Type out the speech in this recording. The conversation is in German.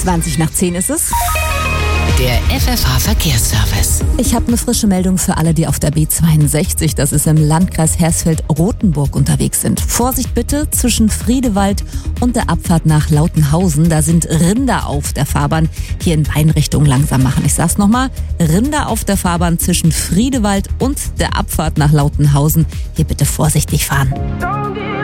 20:10 ist es. Der FFH-Verkehrsservice. Ich habe eine frische Meldung für alle, die auf der B62, das ist im Landkreis Hersfeld-Rotenburg, unterwegs sind. Vorsicht bitte zwischen Friedewald und der Abfahrt nach Lautenhausen. Da sind Rinder auf der Fahrbahn. Hier in Beinrichtung langsam machen. Ich sag's nochmal, Rinder auf der Fahrbahn zwischen Friedewald und der Abfahrt nach Lautenhausen. Hier bitte vorsichtig fahren.